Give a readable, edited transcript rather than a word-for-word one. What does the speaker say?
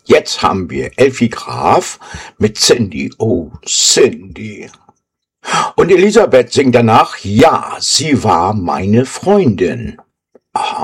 Jetzt haben wir Elfi Graf mit Cindy. Oh, Cindy. Und Elisabeth singt danach, ja, sie war meine Freundin. Aha.